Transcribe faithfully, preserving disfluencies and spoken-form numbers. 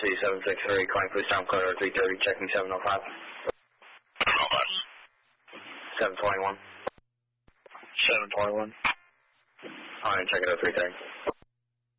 C seven six three, calling police down clear three thirty, checking seven oh five. seven twenty-one. seven twenty-one. Alright, check it out three thirty.